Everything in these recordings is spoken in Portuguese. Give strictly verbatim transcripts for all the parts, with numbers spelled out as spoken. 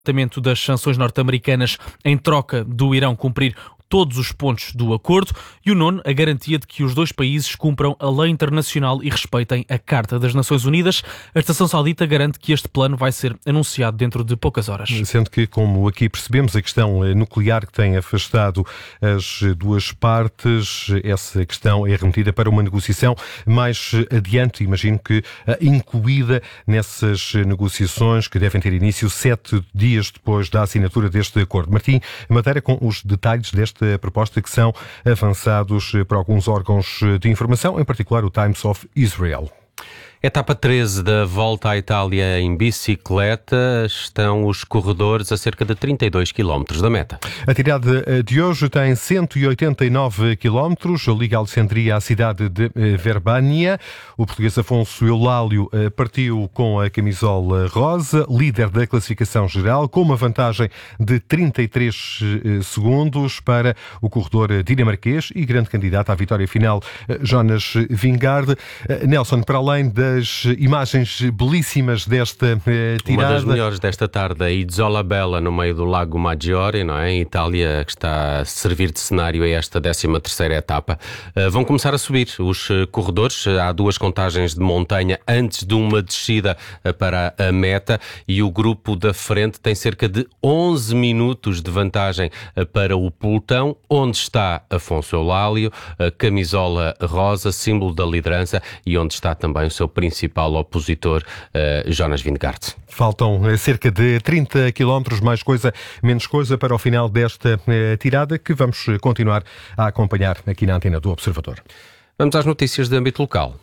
das sanções norte-americanas em troca do Irão cumprir todos os pontos do acordo, e o nono, a garantia de que os dois países cumpram a lei internacional e respeitem a Carta das Nações Unidas. A estação saudita garante que este plano vai ser anunciado dentro de poucas horas. Sendo que, como aqui percebemos, a questão nuclear que tem afastado as duas partes, essa questão é remetida para uma negociação mais adiante, imagino que incluída nessas negociações que devem ter início sete dias depois da assinatura deste acordo. Martim Madeira com os detalhes desta proposta que são avançados por alguns órgãos de informação, em particular o Times of Israel. Etapa treze da Volta à Itália em bicicleta. Estão os corredores a cerca de trinta e dois quilómetros da meta. A tirada de hoje tem cento e oitenta e nove quilómetros, liga Alexandria à cidade de Verbania. O português Afonso Eulálio partiu com a camisola rosa, líder da classificação geral, com uma vantagem de trinta e três segundos para o corredor dinamarquês e grande candidato à vitória final, Jonas Vingegaard. Nelson, para além da as imagens belíssimas desta eh, tirada. Uma das melhores desta tarde, a Isola Bella, no meio do Lago Maggiore, não é? Em Itália, que está a servir de cenário a esta décima terceira etapa. Uh, vão começar a subir os corredores. Há duas contagens de montanha antes de uma descida para a meta, e o grupo da frente tem cerca de onze minutos de vantagem para o pelotão, onde está Afonso Eulálio, a camisola rosa, símbolo da liderança, e onde está também o seu principal opositor, uh, Jonas Vingegaard. Faltam cerca de trinta quilómetros, mais coisa, menos coisa, para o final desta uh, tirada, que vamos continuar a acompanhar aqui na antena do Observador. Vamos às notícias de âmbito local.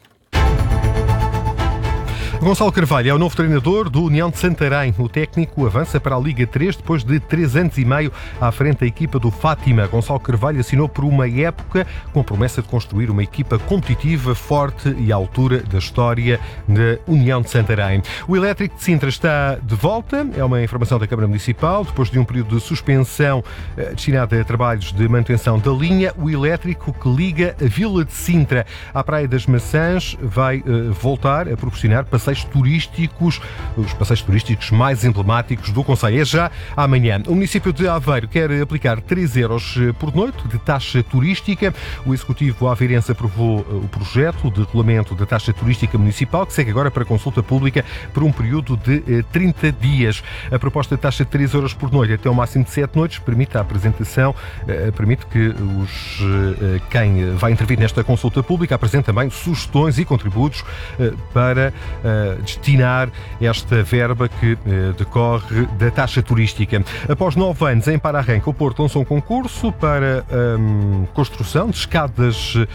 Gonçalo Carvalho é o novo treinador do União de Santarém. O técnico avança para a Liga três depois de três anos e meio à frente da equipa do Fátima. Gonçalo Carvalho assinou por uma época com promessa de construir uma equipa competitiva, forte e à altura da história da União de Santarém. O Elétrico de Sintra está de volta, é uma informação da Câmara Municipal. Depois de um período de suspensão eh, destinado a trabalhos de manutenção da linha, o Elétrico que liga a Vila de Sintra à Praia das Maçãs vai eh, voltar a proporcionar passeios turísticos, os passeios turísticos mais emblemáticos do concelho. É já amanhã. O município de Aveiro quer aplicar três euros por noite de taxa turística. O Executivo aveirense aprovou o projeto de regulamento da taxa turística municipal, que segue agora para consulta pública por um período de trinta dias. A proposta de taxa de três euros por noite até um máximo de sete noites permite a apresentação, permite que os, quem vai intervir nesta consulta pública apresente também sugestões e contributos para destinar esta verba que eh, decorre da taxa turística. Após nove anos, em Para-Arranca, o Porto lançou um concurso para um, construção de escadas uh,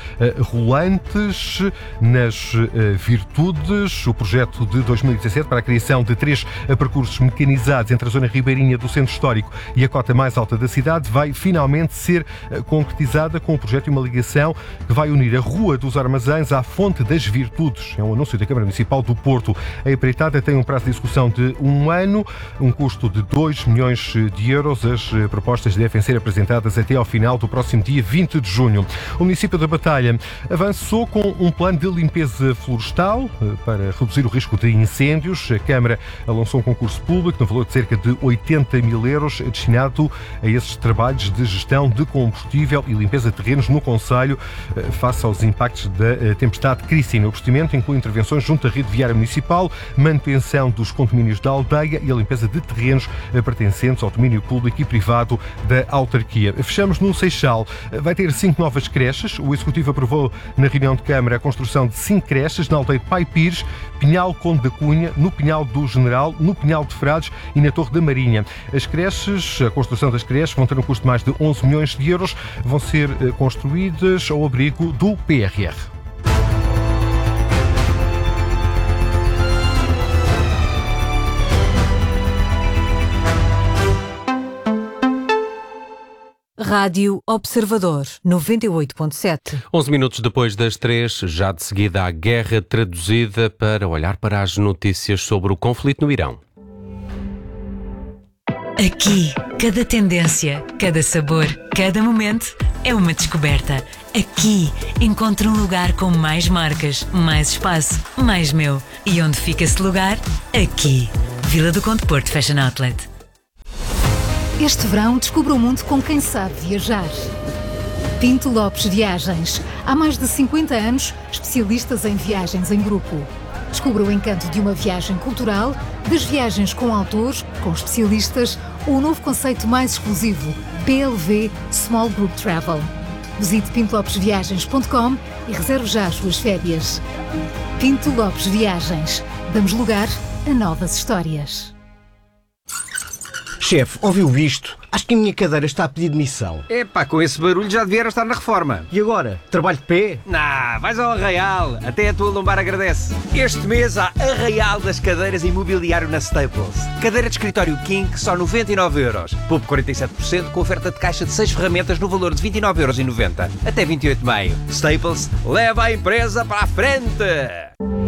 rolantes nas uh, Virtudes. O projeto de dois mil e dezassete para a criação de três uh, percursos mecanizados entre a zona ribeirinha do centro histórico e a cota mais alta da cidade vai finalmente ser uh, concretizada com um projeto e uma ligação que vai unir a Rua dos Armazéns à Fonte das Virtudes. É um anúncio da Câmara Municipal do Porto. A empreitada tem um prazo de execução de um ano, um custo de dois milhões de euros. As propostas devem ser apresentadas até ao final do próximo dia vinte de junho. O município da Batalha avançou com um plano de limpeza florestal para reduzir o risco de incêndios. A Câmara lançou um concurso público no valor de cerca de oitenta mil euros destinado a esses trabalhos de gestão de combustível e limpeza de terrenos no concelho face aos impactos da tempestade Cristina. O procedimento inclui intervenções junto à rede viária municipal, manutenção dos condomínios da aldeia e a limpeza de terrenos pertencentes ao domínio público e privado da autarquia. Fechamos no Seixal. Vai ter cinco novas creches. O Executivo aprovou na reunião de Câmara a construção de cinco creches na aldeia de Pai Pires, Pinhal Conde da Cunha, no Pinhal do General, no Pinhal de Frades e na Torre da Marinha. As creches, a construção das creches vão ter um custo de mais de onze milhões de euros, vão ser construídas ao abrigo do P R R. Rádio Observador, noventa e oito ponto sete. onze minutos depois das três, já de seguida a guerra traduzida para olhar para as notícias sobre o conflito no Irão. Aqui, cada tendência, cada sabor, cada momento é uma descoberta. Aqui, encontro um lugar com mais marcas, mais espaço, mais meu. E onde fica esse lugar? Aqui. Vila do Conde Porto Fashion Outlet. Este verão, descubra o mundo com quem sabe viajar. Pinto Lopes Viagens. Há mais de cinquenta anos, especialistas em viagens em grupo. Descubra o encanto de uma viagem cultural, das viagens com autores, com especialistas, ou o novo conceito mais exclusivo, P L V Small Group Travel. Visite pinto lopes viagens ponto com e reserve já as suas férias. Pinto Lopes Viagens. Damos lugar a novas histórias. Chefe, ouviu isto? Acho que a minha cadeira está a pedir demissão. Epá, com esse barulho já devia estar na reforma. E agora? Trabalho de pé? Nah, vais ao Arraial. Até a tua lombar agradece. Este mês há Arraial das cadeiras e mobiliário na Staples. Cadeira de escritório King, só noventa e nove euros. Poupe quarenta e sete por cento com oferta de caixa de seis ferramentas no valor de vinte e nove euros e noventa. Até vinte e oito de maio. Staples, leva a empresa para a frente!